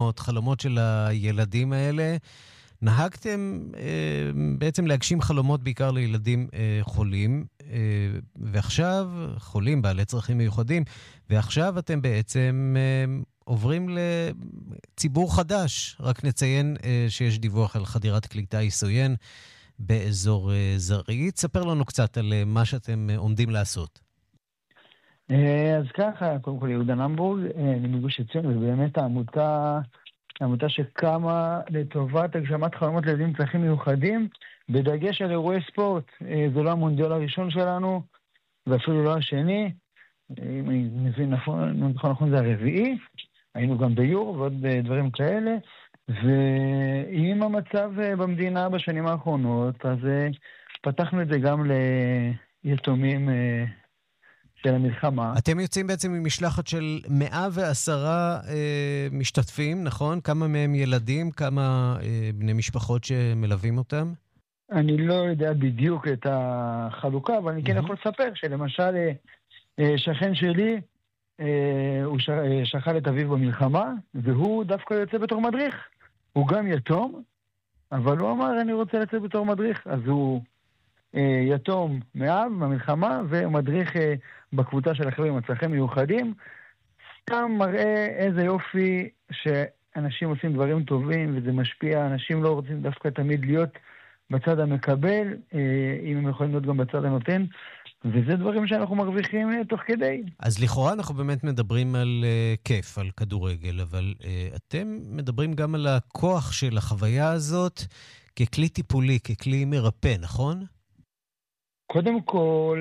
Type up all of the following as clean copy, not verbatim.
חלומות, חלומות של הילדים האלה. נהגתם בעצם להגשים חלומות בעיקר לילדים חולים, ועכשיו חולים בעלי צרכים מיוחדים, ועכשיו אתם בעצם עוברים לציבור חדש. רק נציין שיש דיווח על חדירת קליטה עיסויין באזור זרעית. ספר לנו קצת על מה שאתם עומדים לעשות. אז ככה, קודם כל יהודה נמבורג, אני מגוש עציון, ובאמת העמותה שקמה לטובת הגשמת חלומות לילדים עם צרכים מיוחדים, בדגש על אירועי ספורט. זה לא המונדיאל הראשון שלנו, ואפילו לא השני. אם אני מבין נכון, זה הרביעי. היינו גם ביורו ועוד דברים כאלה. ועם המצב במדינה בשנים האחרונות, אז פתחנו את זה גם ליתומים של המלחמה. אתם יוצאים בעצם ממשלחת של 110 משתתפים, נכון? כמה מהם ילדים, כמה בני משפחות שמלווים אותם? אני לא יודע בדיוק את החלוקה, אבל אני כן יכול לספר שלמשל שכן שלי, הוא שכל את אביו במלחמה, והוא דווקא יוצא בתור מדריך. הוא גם יתום, אבל הוא אמר, אני רוצה לצאת בתור מדריך. אז הוא יתום מאב במלחמה, ומדריך בקבוצה של החבר'ה עם הצרכים מיוחדים. סתם מראה איזה יופי שאנשים עושים דברים טובים, וזה משפיע. אנשים לא רוצים דווקא תמיד להיות בצד המקבל, אם הם יכולים להיות גם בצד הנותן. וזה דברים שאנחנו מרוויחים תוך כדי. אז לכאורה אנחנו באמת מדברים על כיף, על כדורגל, אבל אתם מדברים גם על הכוח של החוויה הזאת ככלי טיפולי, ככלי מרפא, נכון? קודם כל,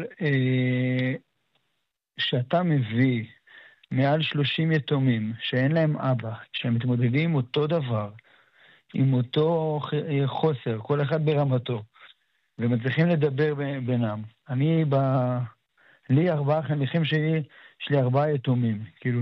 שאתה מביא מעל 30 יתומים שאין להם אבא, שהם מתמודדים עם אותו דבר, עם אותו חוסר, כל אחד ברמתו, ומצליחים לדבר בינם. לי 4 חניכים שלי, יש לי 4 יתומים, כאילו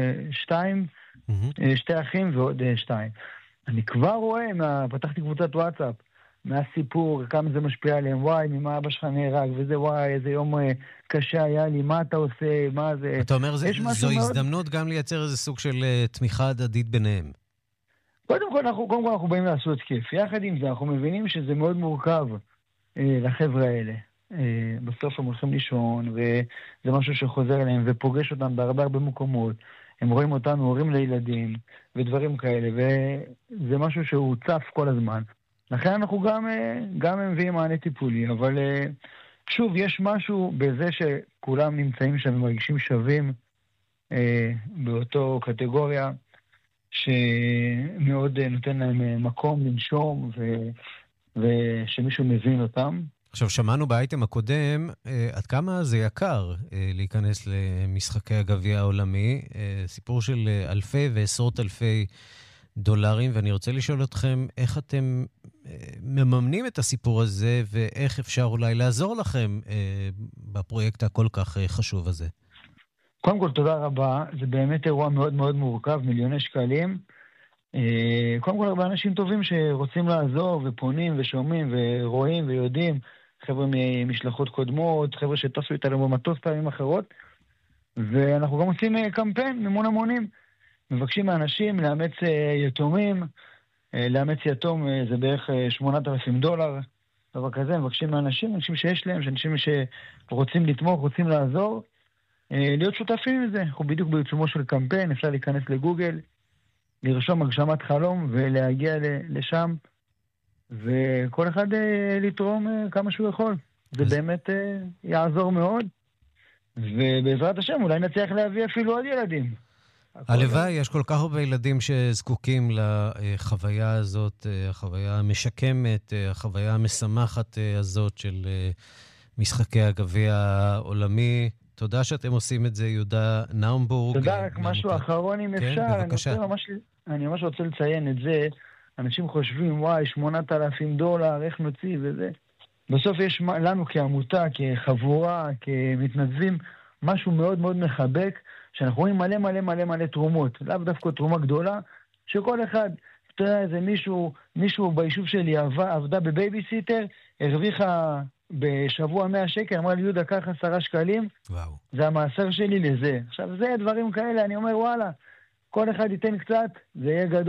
שתי אחים ועוד 2. אני כבר רואה, פתחתי קבוצת וואטסאפ, מהסיפור, כמה זה משפיע עליהם, וואי, ממה אבא שלך נהרג, וזה וואי, איזה יום קשה היה לי, מה אתה עושה, מה זה... אתה אומר, זו הזדמנות גם לייצר איזה סוג של תמיכה הדדית ביניהם. קודם כל אנחנו באים לעשות כיף. יחד עם זה, אנחנו מבינים שזה מאוד מורכב לחבר'ה האלה. בסוף הם הולכים לישון, וזה משהו שחוזר אליהם, ופוגש אותם בהרבה מקומות. הם רואים אותנו, הורים לילדים, ודברים כאלה, וזה משהו שהוא צף כל הזמן. לכן אנחנו גם מביאים מענה טיפולי, אבל שוב, יש משהו בזה שכולם נמצאים שם ומרגישים שווים באותו קטגוריה, שמאוד נותן להם מקום לנשום, ושמישהו מבין אותם. עכשיו, שמענו באייטם הקודם, עד כמה זה יקר להיכנס למשחקי הגביע העולמי, סיפור של אלפי ועשרות אלפי דולרים, ואני רוצה לשאול אתכם איך אתם מממנים את הסיפור הזה, ואיך אפשר אולי לעזור לכם בפרויקט הכל כך חשוב הזה. קודם כל, תודה רבה. זה באמת אירוע מאוד מאוד מורכב, מיליוני שקלים. קודם כל, הרבה אנשים טובים שרוצים לעזור, ופונים ושומעים ורואים ויודעים, חבר'ה ממשלחות קודמות, חבר'ה שטסו איתנו במטוס פעמים אחרות, ואנחנו גם עושים קמפיין, מימון המונים. מבקשים מאנשים לאמץ יתומים, לאמץ יתום זה בערך $8,000, דבר כזה, מבקשים מאנשים, אנשים שיש להם, אנשים שרוצים לתמוך, רוצים לעזור, להיות שותפים לזה. אנחנו בדיוק בעיצומו של קמפיין, אפשר להיכנס לגוגל, לרשום הגשמת חלום ולהגיע לשם, וכל אחד לתרום כמה שהוא יכול. זה באמת יעזור מאוד, ובעזרת השם אולי נצליח להביא אפילו עוד ילדים. הלוואי, יש כל כך הרבה ילדים שזקוקים לחוויה הזאת, החוויה המשקמת, החוויה המשמחת הזאת של משחקי הגביע העולמי. תודה שאתם עושים את זה, יהודה נאומבורג. תודה, רק משהו אחרון אם אפשר. כן, בבקשה. אני ממש רוצה לציין את זה. אנשים חושבים, וואי, $8,000, איך נוציא וזה. בסוף יש לנו כעמותה, כחבורה, כמתנדבים, משהו מאוד מאוד מחבק, שאנחנו רואים מלא תרומות, לאו דווקא תרומה גדולה, שכל אחד, אתה יודע, איזה מישהו ביישוב שלי עבדה בבייביסיטר, הרוויחה בשבוע 100 שקל, אמרה לי, יהודה, קח 10 שקלים, וואו. זה המאסר שלי לזה. עכשיו, זה דברים כאלה, אני אומר, וואלה, כל אחד ייתן קצת, זה יהיה גדול.